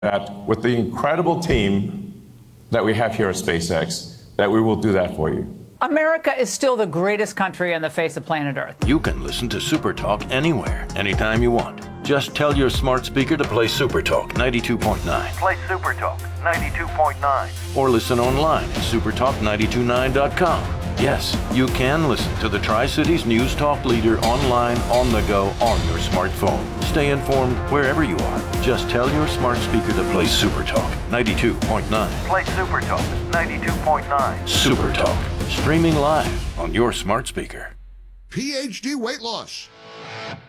that with the incredible team that we have here at SpaceX, that we will do that for you. America is still the greatest country on the face of planet Earth. You can listen to Super Talk anywhere, anytime you want. Just tell your smart speaker to play Super Talk 92.9. Play Super Talk 92.9. Or listen online at supertalk929.com. Yes, you can listen to the Tri-Cities News Talk leader online, on the go, on your smartphone. Stay informed wherever you are. Just tell your smart speaker to play Super Talk 92.9. Play Super Talk 92.9. Super Talk, streaming live on your smart speaker. PhD weight loss.